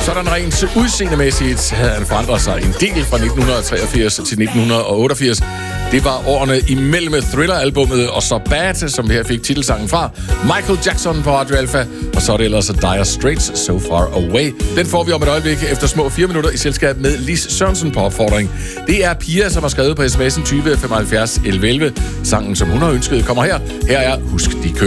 Sådan rent udseendemæssigt havde han forandret sig en del fra 1983 til 1988. Det var årene imellem Thriller-albummet og så Bad, som vi her fik titelsangen fra. Michael Jackson på Radio Alpha, og så er det ellers Dire Straits, So Far Away. Den får vi om et øjeblik efter små 4 minutter i selskab med Lis Sørensen på opfordring. Det er Pia, som har skrevet på sms'en 20 75 11 11. Sangen, som hun har ønsket, kommer her. Her er Husk de kø.